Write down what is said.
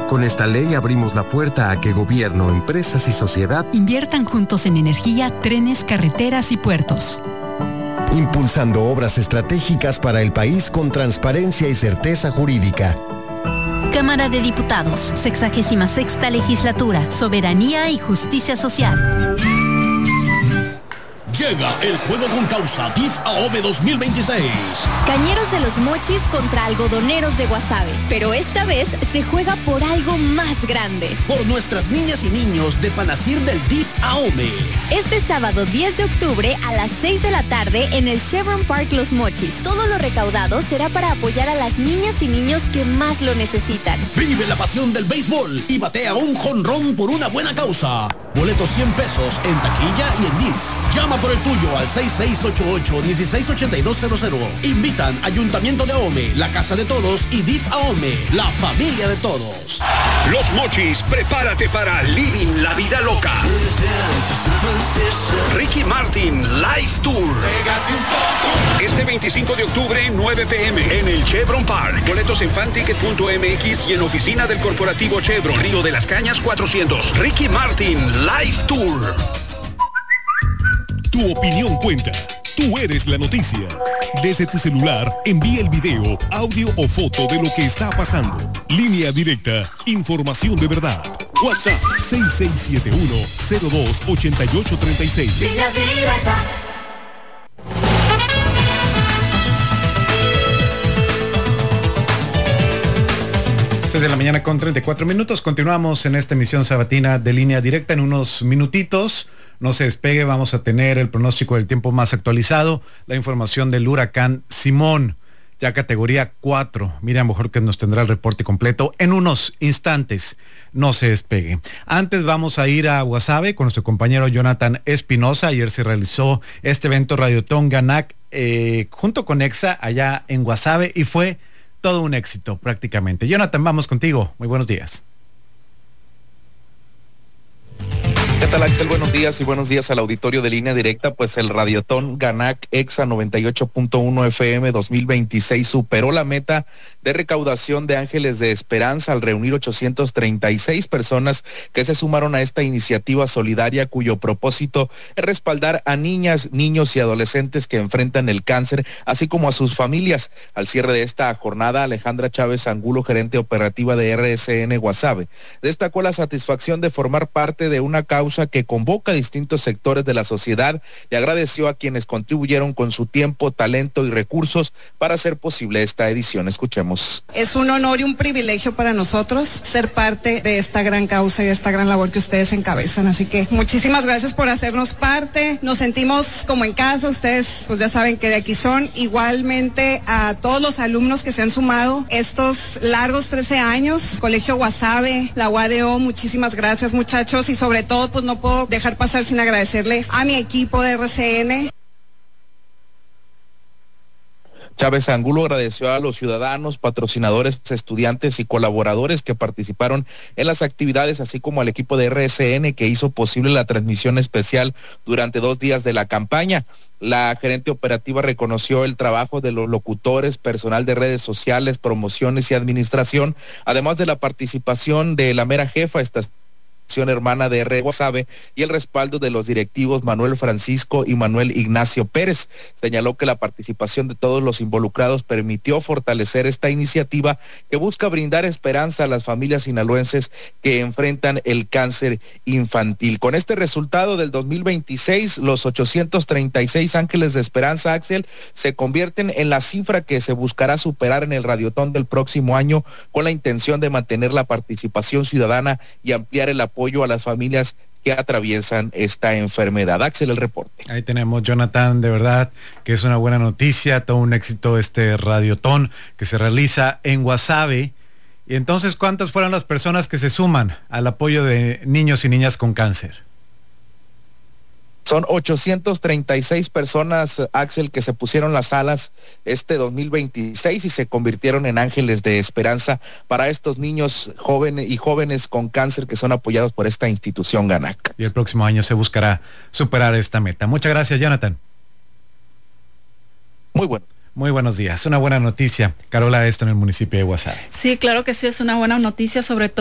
Con esta ley abrimos la puerta a que gobierno, empresas y sociedad inviertan juntos en energía, trenes, carreteras y puertos. Impulsando obras estratégicas para el país con transparencia y certeza jurídica. Cámara de Diputados, 66ª Legislatura, Soberanía y Justicia Social. Llega el juego con causa DIF AOME 2026. Cañeros de los Mochis contra algodoneros de Guasave. Pero esta vez se juega por algo más grande. Por nuestras niñas y niños de Panacir del DIF AOME. Este sábado 10 de octubre a las 6 de la tarde en el Chevron Park Los Mochis. Todo lo recaudado será para apoyar a las niñas y niños que más lo necesitan. Vive la pasión del béisbol y batea un jonrón por una buena causa. Boletos 100 pesos en taquilla y en DIF. Llama por el tuyo al 6688-168200. Invitan Ayuntamiento de Ahome, la Casa de Todos y DIF Ahome, la familia de todos. Los Mochis, prepárate para Living la Vida Loca. Ricky Martin Live Tour. Este 25 de octubre, 9 p.m. en el Chevron Park. Boletos en fanticket.mx y en oficina del corporativo Chevron. Río de las Cañas 400. Ricky Martin Live Tour. Tu opinión cuenta. Tú eres la noticia. Desde tu celular, envía el video, audio o foto de lo que está pasando. Línea directa. Información de verdad. WhatsApp 6671-028836. Línea directa. De la mañana con 34 minutos. Continuamos en esta emisión sabatina de Línea Directa. En unos minutitos, no se despegue, vamos a tener el pronóstico del tiempo más actualizado, la información del huracán Simón, ya categoría 4. Miriam Bojorquez nos tendrá el reporte completo en unos instantes. No se despegue. Antes vamos a ir a Guasave con nuestro compañero Jonathan Espinosa. Ayer se realizó este evento Radiotón Ganac junto con EXA allá en Guasave y fue todo un éxito prácticamente. Jonathan, vamos contigo. Muy buenos días. ¿Qué tal, Axel? Buenos días y buenos días al auditorio de Línea Directa. Pues el Radiotón Ganac EXA 98.1 FM 2026 superó la meta de recaudación de Ángeles de Esperanza al reunir 836 personas que se sumaron a esta iniciativa solidaria cuyo propósito es respaldar a niñas, niños y adolescentes que enfrentan el cáncer, así como a sus familias. Al cierre de esta jornada, Alejandra Chávez Angulo, gerente operativa de RSN Guasave, destacó la satisfacción de formar parte de una causa que convoca a distintos sectores de la sociedad y agradeció a quienes contribuyeron con su tiempo, talento y recursos para hacer posible esta edición. Escuchemos. Es un honor y un privilegio para nosotros ser parte de esta gran causa y de esta gran labor que ustedes encabezan, así que muchísimas gracias por hacernos parte. Nos sentimos como en casa, ustedes pues ya saben que de aquí son. Igualmente a todos los alumnos que se han sumado estos largos 13 años, Colegio Guasave, la UADO, muchísimas gracias, muchachos, y sobre todo pues no puedo dejar pasar sin agradecerle a mi equipo de RCN. Chávez Angulo agradeció a los ciudadanos, patrocinadores, estudiantes y colaboradores que participaron en las actividades, así como al equipo de RSN que hizo posible la transmisión especial durante 2 días de la campaña. La gerente operativa reconoció el trabajo de los locutores, personal de redes sociales, promociones y administración, además de la participación de la mera jefa estación hermana de R. Guasave y el respaldo de los directivos Manuel Francisco y Manuel Ignacio Pérez. Señaló que la participación de todos los involucrados permitió fortalecer esta iniciativa que busca brindar esperanza a las familias sinaloenses que enfrentan el cáncer infantil. Con este resultado del 2026, los 836 Ángeles de Esperanza, Axel, se convierten en la cifra que se buscará superar en el Radiotón del próximo año, con la intención de mantener la participación ciudadana y ampliar el apoyo a las familias que atraviesan esta enfermedad. Axel, el reporte. Ahí tenemos, Jonathan, de verdad que es una buena noticia, todo un éxito este Radiotón que se realiza en Guasave. Y entonces, ¿cuántas fueron las personas que se suman al apoyo de niños y niñas con cáncer? Son 836 personas, Axel, que se pusieron las alas este 2026 y se convirtieron en ángeles de esperanza para estos niños jóvenes con cáncer que son apoyados por esta institución Ganac. Y el próximo año se buscará superar esta meta. Muchas gracias, Jonathan. Muy bueno. Muy buenos días. Una buena noticia, Carola, esto en el municipio de Guasave. Sí, claro que sí, es una buena noticia, sobre todo